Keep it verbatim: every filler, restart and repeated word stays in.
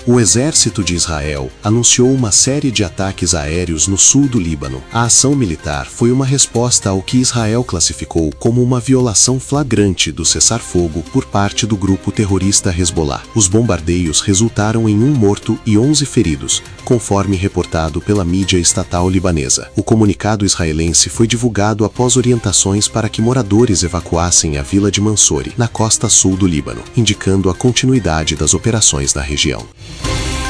O exército de Israel anunciou uma série de ataques aéreos no sul do Líbano. A ação militar foi uma resposta ao que Israel classificou como uma violação flagrante do cessar-fogo por parte do grupo terrorista Hezbollah. Os bombardeios resultaram em um morto e onze feridos, conforme reportado pela mídia estatal libanesa. O comunicado israelense foi divulgado após orientações para que moradores evacuassem a vila de Mansouri, na costa sul do Líbano, indicando a continuidade das operações na região.